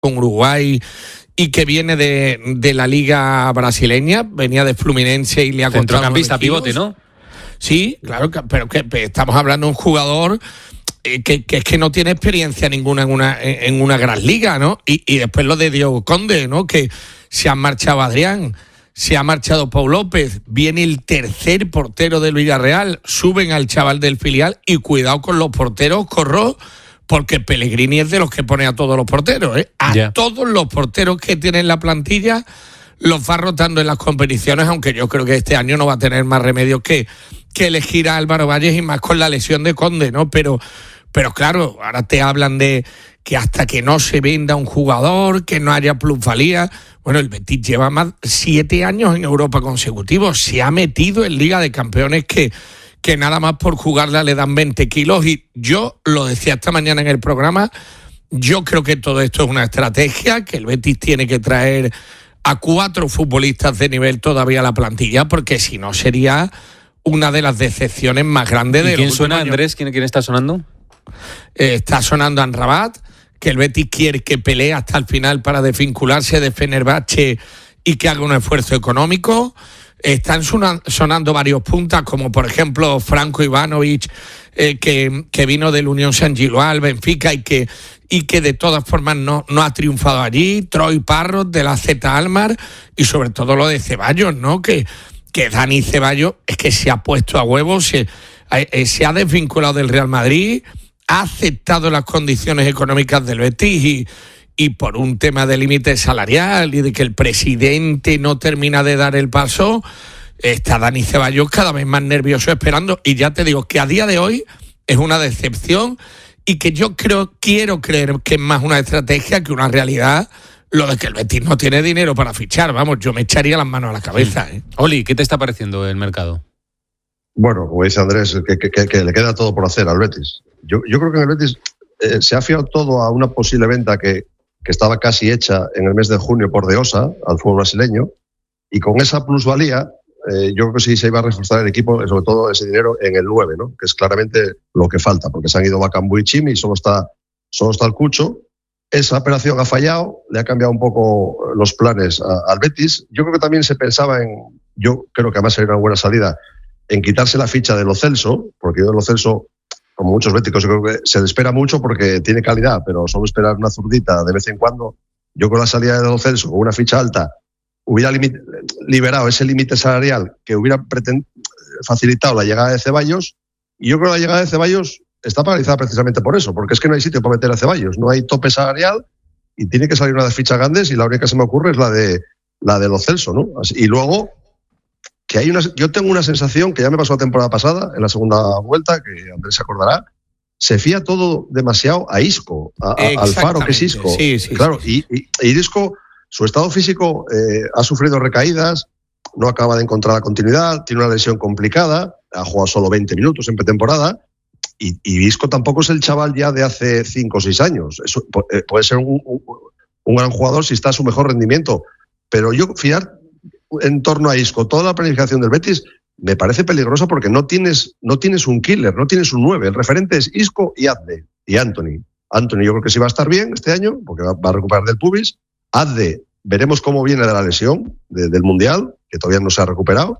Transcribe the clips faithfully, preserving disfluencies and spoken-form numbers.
con Uruguay y que viene de, de la liga brasileña, venía de Fluminense y le ha costado centrocampista pivote, ¿no? Sí, claro, pero que estamos hablando de un jugador que, que es que no tiene experiencia ninguna en una en una gran liga, ¿no? Y, y después lo de Diego Conde, ¿no? Que se ha marchado Adrián, se ha marchado Pau López, viene el tercer portero del Villarreal, suben al chaval del filial y cuidado con los porteros, Corro, porque Pellegrini es de los que pone a todos los porteros, ¿eh? A yeah. todos los porteros que tiene en la plantilla los va rotando en las competiciones, aunque yo creo que este año no va a tener más remedio que, que elegir a Álvaro Valles y más con la lesión de Conde, ¿no? Pero, pero claro, ahora te hablan de que hasta que no se venda un jugador, que no haya plusvalía. Bueno, el Betis lleva más siete años en Europa consecutivos, se ha metido en Liga de Campeones que, que nada más por jugarla le dan veinte kilos y yo lo decía esta mañana en el programa, yo creo que todo esto es una estrategia, que el Betis tiene que traer a cuatro futbolistas de nivel todavía a la plantilla, porque si no sería una de las decepciones más grandes de... ¿Y quién suena, Andrés? ¿Quién, quién está sonando? Eh, está sonando Amrabat, que el Betis quiere que pelee hasta el final para desvincularse de Fenerbahce y que haga un esfuerzo económico. Están sonando varios puntas, como por ejemplo Franco Ivanovic, eh, que, que vino del Unión Saint-Gilloise al Benfica y que, y que de todas formas no, no ha triunfado allí. Troy Parrott de la Z Almar y sobre todo lo de Ceballos, ¿no? Que, que Dani Ceballos es que se ha puesto a huevos, se, eh, se ha desvinculado del Real Madrid, ha aceptado las condiciones económicas del Betis y, y por un tema de límite salarial y de que el presidente no termina de dar el paso, está Dani Ceballos cada vez más nervioso esperando. Y ya te digo que a día de hoy es una decepción y que yo creo, quiero creer que es más una estrategia que una realidad, lo de que el Betis no tiene dinero para fichar. Vamos, yo me echaría las manos a la cabeza, ¿eh? Oli, ¿qué te está pareciendo el mercado? Bueno, como dice Andrés, que, que, que, que le queda todo por hacer al Betis. Yo, yo creo que en el Betis eh, se ha fiado todo a una posible venta que, que estaba casi hecha en el mes de junio por Deosa al fútbol brasileño, y con esa plusvalía eh, yo creo que sí se iba a reforzar el equipo, sobre todo ese dinero en el nueve, ¿no? Que es claramente lo que falta, porque se han ido Bakambu y Chimi y solo está, solo está el Cucho. Esa operación ha fallado, le ha cambiado un poco los planes a, al Betis. Yo creo que también se pensaba en, yo creo que además sería una buena salida, en quitarse la ficha de Lo Celso, porque yo de Lo Celso, como muchos béticos, yo creo que se le espera mucho porque tiene calidad, pero solo esperar una zurdita de vez en cuando. Yo con la salida de Lo Celso, con una ficha alta, hubiera limit, liberado ese límite salarial que hubiera pretend, facilitado la llegada de Ceballos, y yo creo que la llegada de Ceballos está paralizada precisamente por eso, porque es que no hay sitio para meter a Ceballos, no hay tope salarial y tiene que salir una de fichas grandes, y la única que se me ocurre es la de la de Lo Celso, ¿no? Y luego que hay una, yo tengo una sensación que ya me pasó la temporada pasada, en la segunda vuelta, que Andrés se acordará, se fía todo demasiado a Isco, a, a, al Faro, que es Isco. Sí, sí, claro, sí. Y, y, y Isco, su estado físico eh, ha sufrido recaídas, no acaba de encontrar la continuidad, tiene una lesión complicada, ha jugado solo veinte minutos en pretemporada, y, y Isco tampoco es el chaval ya de hace cinco o seis años. Eso, puede ser un, un, un gran jugador si está a su mejor rendimiento, pero yo fiar en torno a Isco toda la planificación del Betis me parece peligrosa, porque no tienes, no tienes un killer, no tienes un nueve. El referente es Isco y Adde y Anthony. Anthony yo creo que sí va a estar bien este año porque va, va a recuperar del pubis. Adde, veremos cómo viene de la lesión de, del Mundial, que todavía no se ha recuperado,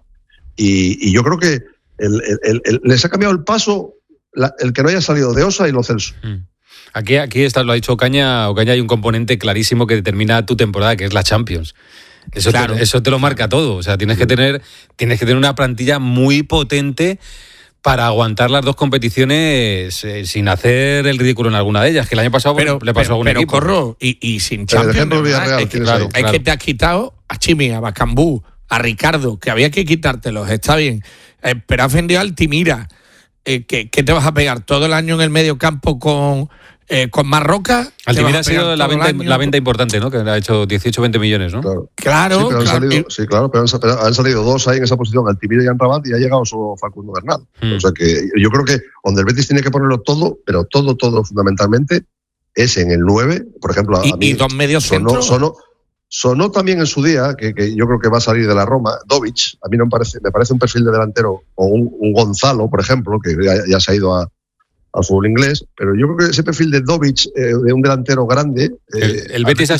y, y yo creo que el, el, el, el, les ha cambiado el paso la, el que no haya salido de Osa y Lo Celso. Mm. Aquí, aquí está, lo ha dicho Ocaña, Ocaña, hay un componente clarísimo que determina tu temporada, que es la Champions. Eso, claro. te, eso te lo marca todo. O sea, tienes que tener, tienes que tener una plantilla muy potente para aguantar las dos competiciones eh, sin hacer el ridículo en alguna de ellas, que el año pasado pero, le pasó pero, a algún pero equipo. Corro, y, y sin Champions, ejemplo, Villarreal, es, que, claro, es claro. que te has quitado a Chimi, a Bacambú, a Ricardo, que había que quitártelos, está bien, eh, pero has vendido a Altimira, eh, que, que te vas a pegar todo el año en el medio campo con... Eh, con Marroca. Altimira ha sido la venta, la venta importante, ¿no? Que ha hecho dieciocho veinte millones, ¿no? Claro, claro. Sí, pero han, claro. Salido, sí, claro, pero han, pero han salido dos ahí en esa posición, Altimira y Amrabat, y ha llegado solo Facundo Bernal. Hmm. O sea que yo creo que donde el Betis tiene que ponerlo todo, pero todo, todo fundamentalmente, es en el nueve, por ejemplo. Y, a mí y dos medios centros. Sonó, sonó también en su día, que, que yo creo que va a salir de la Roma, Dovic. A mí no me parece, me parece un perfil de delantero, o un, un Gonzalo, por ejemplo, que ya, ya se ha ido a al fútbol inglés, pero yo creo que ese perfil de Dovic, eh, de un delantero grande... El, eh, el Betis